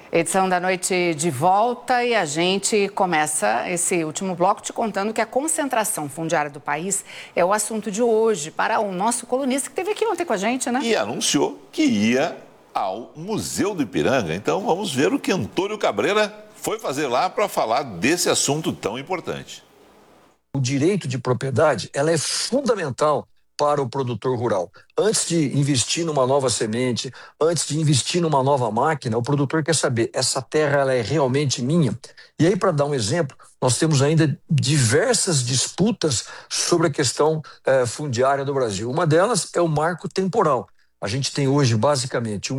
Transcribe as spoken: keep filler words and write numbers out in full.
Edição da noite de volta e a gente começa esse último bloco te contando que a concentração fundiária do país é o assunto de hoje para o nosso colunista que esteve aqui ontem com a gente, né? E anunciou que ia ao Museu do Ipiranga. Então vamos ver o que Antônio Cabreira foi fazer lá para falar desse assunto tão importante. O direito de propriedade, ela é fundamental para o produtor rural. Antes de investir numa nova semente, antes de investir numa nova máquina, o produtor quer saber, essa terra ela é realmente minha? E aí, para dar um exemplo, nós temos ainda diversas disputas sobre a questão eh, fundiária do Brasil. Uma delas é o marco temporal. A gente tem hoje, basicamente, um